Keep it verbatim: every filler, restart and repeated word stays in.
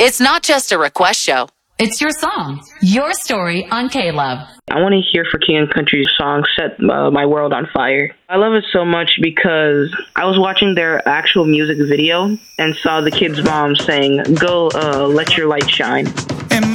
It's not just a request show. It's your song, your story on K-Love. I want to hear For King and Country's song, Set uh, My World on Fire. I love it so much because I was watching their actual music video and saw the kid's mom saying, go uh, let your light shine.